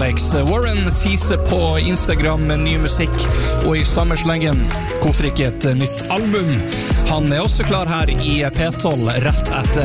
Alex Warren teaser på Instagram med ny musikk, og i samme slengen, hvorfor ikke et nytt album? Han også klar her i P12 rett etter